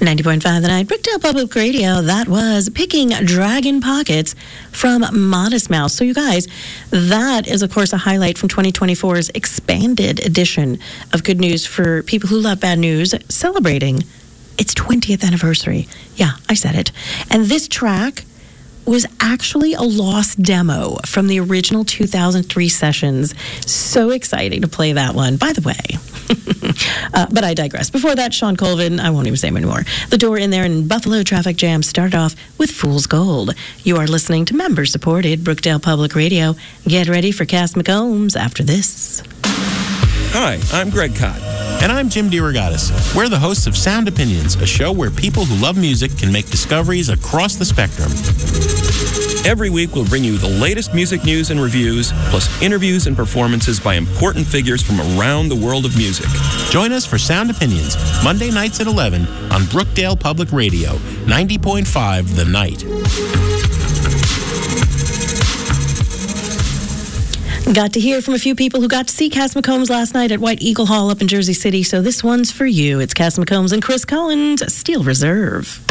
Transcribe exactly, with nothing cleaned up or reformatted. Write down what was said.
ninety point five The Night, Brookdale Public Radio. That was Picking Dragon Pockets from Modest Mouse. So you guys, that is, of course, a highlight from twenty twenty-four's expanded edition of Good News for people who love bad news, celebrating its twentieth anniversary. Yeah, I said it. And this track was actually a lost demo from the original two thousand three sessions. So exciting to play that one, by the way. uh, but I digress. Before that, Sean Colvin, I won't even say him anymore. The Door in There and Buffalo Traffic Jam started off with Fool's Gold. You are listening to member-supported Brookdale Public Radio. Get ready for Cass McCombs after this. Hi, I'm Greg Cott. And I'm Jim DeRogatis. We're the hosts of Sound Opinions, a show where people who love music can make discoveries across the spectrum. Every week, we'll bring you the latest music news and reviews, plus interviews and performances by important figures from around the world of music. Join us for Sound Opinions, Monday nights at eleven on Brookdale Public Radio, ninety point five The Night. Got to hear from a few people who got to see Cass McCombs last night at White Eagle Hall up in Jersey City, so this one's for you. It's Cass McCombs and Chris Collins, Steel Reserve.